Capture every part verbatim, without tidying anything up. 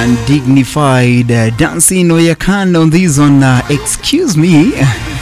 Undignified uh, dancing Oyakan on this one. Uh, excuse me.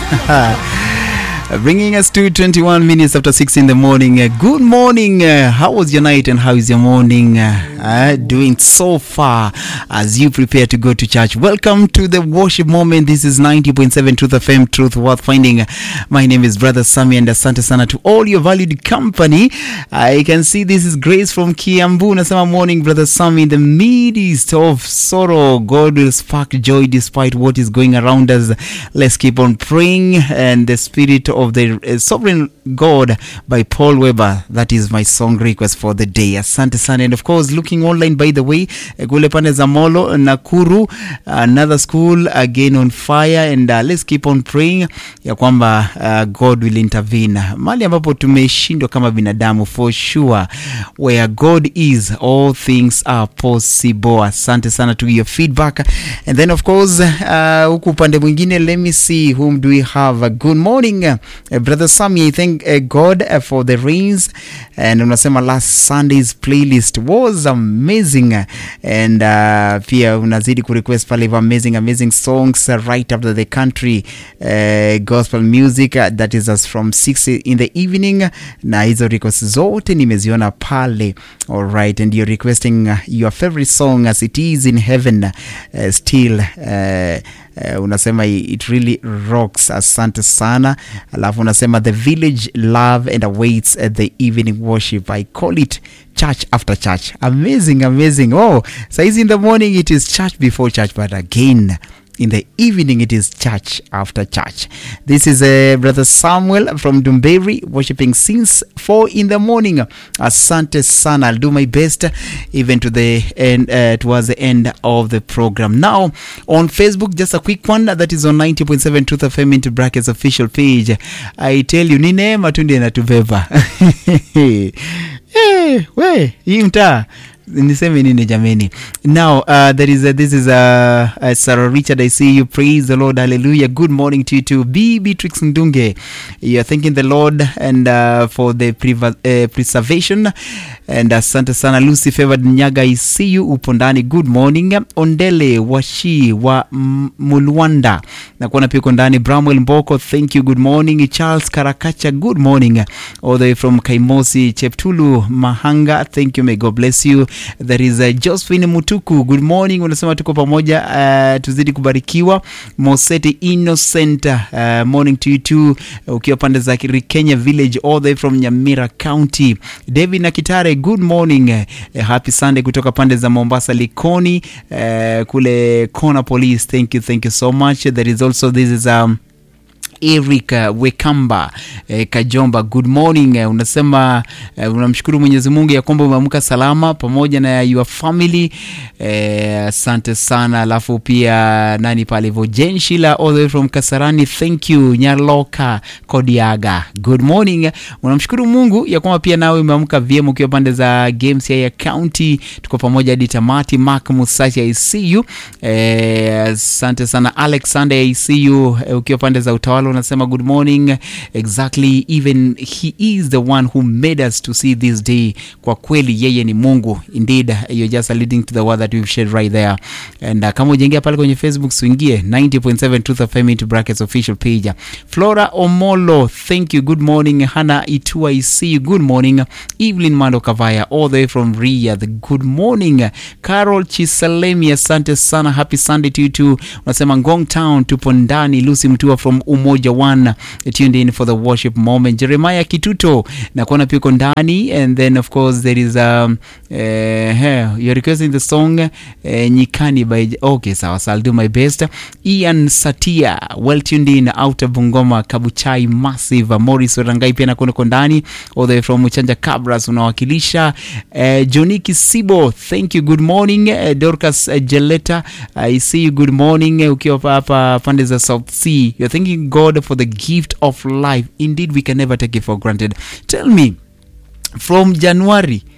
Bringing us to twenty-one minutes after six in the morning. Uh, good morning. Uh, how was your night and how is your morning? Uh, uh, doing so far as you prepare to go to church. Welcome to the worship moment. This is ninety point seven Truth F M, Truth Worth Finding. My name is Brother Sammy and asante sana to all your valued company. I can see this is Grace from Kiambu. Nasema morning, Brother Sammy. In the midst of sorrow, God will spark joy despite what is going around us. Let's keep on praying. And the Spirit of the uh, Sovereign God by Paul Weber. That is my song request for the day. Asante sana. And of course, looking online, by the way, Gule Pande Zamolo, Nakuru, another school again on fire. And uh, let's keep on praying ya kwamba uh, God will intervene. Mali ambapo tumeshindwa kama binadamu, for sure, where God is, all things are possible. Asante sana to your feedback. And then of course, uh, huku pande mwingine, let me see, whom do we have? Uh, good morning, uh, Brother Sammy. I thank uh, God uh, for the rains. And unasema last Sunday's playlist was amazing. And uh, pia unazidi ku request pale amazing amazing songs uh, right after the country uh, gospel music uh, that is us from six in the evening. Na hizo requests zote nimeziona pale. All right, and you're requesting uh, your favorite song As It Is in Heaven. Uh, still uh, Uh, unasema it really rocks. Asante sana. Alafu unasema the village love and awaits at the evening worship. I call it church after church. Amazing, amazing. Oh, so in the morning it is church before church, but again in the evening it is church after church. This is uh, Brother Samuel from Dumberry, worshiping since four in the morning. Asante sana. I'll do my best even to the end, uh, towards the end of the program. Now on Facebook, just a quick one that is on ninety point seven Truth F M into brackets official page. I tell you, ni neema tu ndiye natubeba. Hey, we, hii mtaa niseme nini jameni. Now uh, there is a, this is a, a Sarah Richard. I see you. Praise the Lord. Hallelujah. Good morning to you too. B. Beatrix Ndunge. You are thanking the Lord and uh, for the preva- uh, preservation. And asante sana. Lucy Favored Nyaga, I see you upondani. Good morning. Ondele Washi wa Mulwanda na kuona pia kondani. Bramwell Mboko, thank you. Good morning. Charles Karakacha, good morning. All the way from Kaimosi Cheptulu Mahanga, thank you. May God bless you. There is uh, Josephine Mutuku, good morning. Unasema tuko pamoja, uh, tuzidi kubarikiwa. Moseti Innocent, uh, morning to you too. Ukiwa pande za Kenya Village all the way from Nyamira County. David Nakitare, good morning. Uh, happy Sunday kutoka pande za Mombasa Likoni, uh, kule Kona Police. Thank you, thank you so much. There is also, this is um Eric uh, Wekamba uh, Kajomba, good morning. Uh, unasema uh, unamshukuru Mwenyezi Mungu ya kwamba umeamka salama pamoja na your family. Asante uh, sana. Alafu pia nani pale Vojenshila all the way from Kasarani, thank you. Nyarloka Kodiaga, good morning. Unamshukuru Mungu ya kwamba pia nawe umeamka vyema ukiwa pande za Games ya County. Tuko pamoja hadi tamati. Mark Musashi, I see you. Asante uh, sana. Alexander, I see you uh, ukiwa pande za Utawala. Unasema good morning. Exactly, even he is the one who made us to see this day. Kwa kweli yeye ni Mungu. Indeed, you're just alluding to the word that we've shared right there. And uh, kama ujengia pale kwenye Facebook, swingie ninety point seven Truth F M into brackets official page. Flora Omolo, thank you. Good morning. Hannah Itua, I see you. Good morning. Evelyn Mando Kavaya all the way from Riyadh, good morning. Carol Chisalemi, asante sana. Happy Sunday to you too. Unasema Ngong Town tupo ndani. Lucy Mtua from Umoja One, tuned in for the worship moment. Jeremiah Kituto na kuona pia uko ndani. And then of course there is um uh, hey, you're requesting the song uh, Nyikani by, okay, so I'll do my best. Ian Satia, well tuned in out of Bungoma Kabuchai Massive. Morris Rangai pia na kuona uko ndani all the way from Uchanja Cabras unawakilisha. uh, Johnny Kisibo, thank you. Good morning. uh, Dorcas uh, Jeleta, I see you. Good morning. uh, ukiwa hapa pande za South Sea, you're thanking God for the gift of life. Indeed, we can never take it for granted. Tell me, from January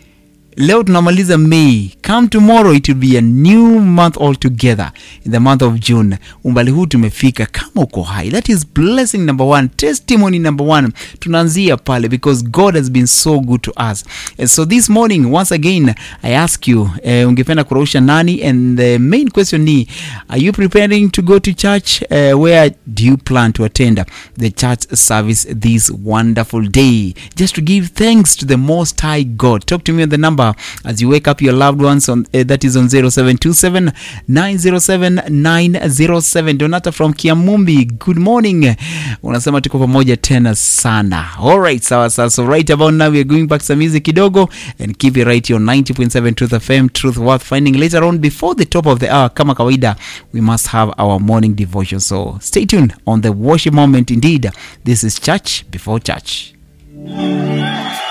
Leo tunamaliza May. Come tomorrow it will be a new month altogether. In the month of June. Umbali huu tumefika kama uko hai. That is blessing number one. Testimony number one. Tunaanzia pale because God has been so good to us. And so this morning, once again, I ask you, uh, ungependa kurusha nani? And the main question ni, are you preparing to go to church? Uh, where do you plan to attend the church service this wonderful day? Just to give thanks to the Most High God. Talk to me on the number as you wake up your loved ones on uh, that is on zero seven two seven nine zero seven nine zero seven. Donata from Kiamumbi, good morning. Unasema tuko pamoja tena sana. Alright, sawa sawa. So right about now we are going back some music kidogo and keep it right here on ninety point seven Truth F M, Truth Worth Finding. Later on before the top of the hour, kama kawaida, we must have our morning devotion. So stay tuned on the worship moment. Indeed, this is Church Before Church.